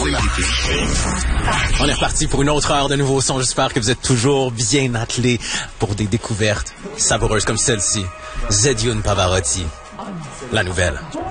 On est reparti pour une autre heure de nouveaux sons. J'espère que vous êtes toujours bien attelés pour des découvertes savoureuses comme celle-ci. Zedioun Pavarotti, la nouvelle.